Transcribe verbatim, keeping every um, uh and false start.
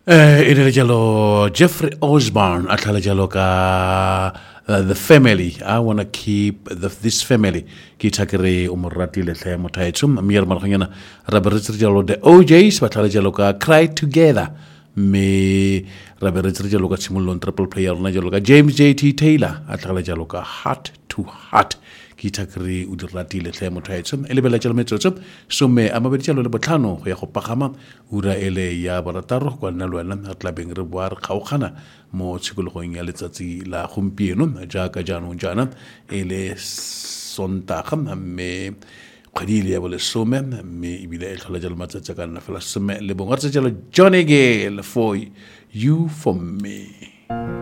Eh, ene le jalo Jeffrey Osborne athala jalo ka uh, the family. I want to keep the, this family. Ki takere umurati le hle motaitsum mir markhanyana raberitri jalo the O Js bathala jalo ka cry together. Me raberitri jalo ka simulon triple player na jalo ka James J T Taylor athala jalo ka heart to heart. Ki takere udirati le hle motaitsum elebela jalo metsotsum so me amabedi jalo le botlhano go ya go pagama ura ele ya barataro kwa nna lwena a tla beng re boa re kgaogana mo tshikologong ya letsatsi la gompieno jaaka jaanong jaana e le sontaga mme kgwedi ile ya bolesome mme ebile e tlhola jalo matsatsi a ka nna fela some le bongwe re tse jalo Johnny Gale for you for me.